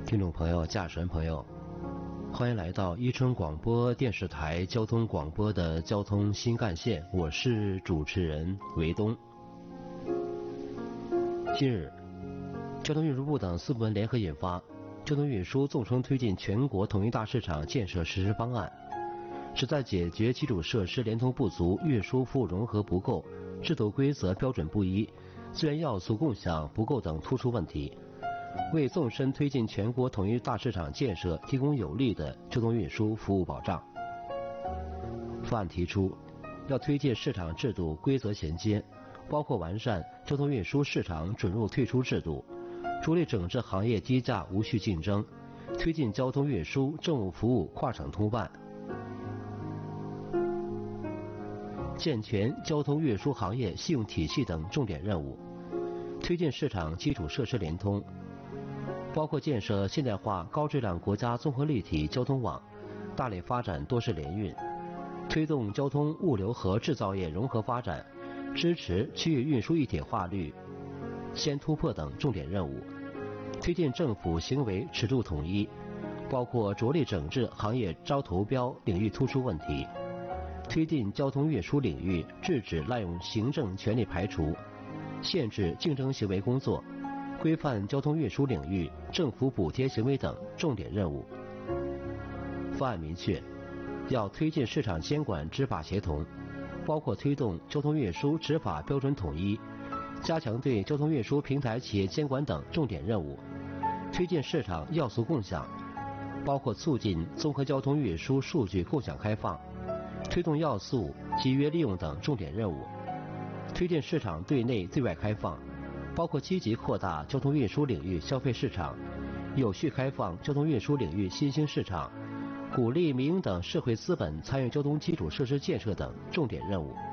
听众朋友、驾驶员朋友，欢迎来到伊春广播电视台交通广播的交通新干线，我是主持人维东。近日，交通运输部等4部门联合印发《交通运输纵深推进全国统一大市场建设实施方案》，旨在解决基础设施连通不足、运输服务融合不够、制度规则标准不一、资源要素共享不够等突出问题，为纵深推进全国统一大市场建设提供有力的交通运输服务保障。方案提出，要推进市场制度规则衔接，包括完善交通运输市场准入退出制度，着力整治行业低价无序竞争，推进交通运输政务服务跨省通办，健全交通运输行业信用体系等重点任务，推进市场基础设施联通，包括建设现代化高质量国家综合立体交通网，大力发展多式联运，推动交通物流和制造业融合发展，支持区域运输一体化率先突破等重点任务，推进政府行为尺度统一，包括着力整治行业招投标领域突出问题，推进交通运输领域制止滥用行政权力排除、限制竞争行为工作，规范交通运输领域政府补贴行为等重点任务。方案明确，要推进市场监管执法协同，包括推动交通运输执法标准统一，加强对交通运输平台企业监管等重点任务，推进市场要素共享，包括促进综合交通运输数据共享开放，推动要素集约利用等重点任务，推进市场对内对外开放，包括积极扩大交通运输领域消费市场，有序开放交通运输领域新兴市场，鼓励民营等社会资本参与交通基础设施建设等重点任务。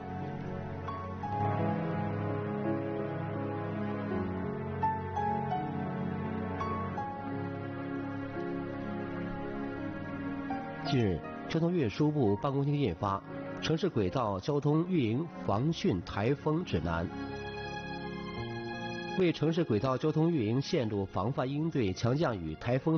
近日，交通运输部办公厅印发《城市轨道交通运营防汛台风指南》，为城市轨道交通运营线路防范应对强降雨、台风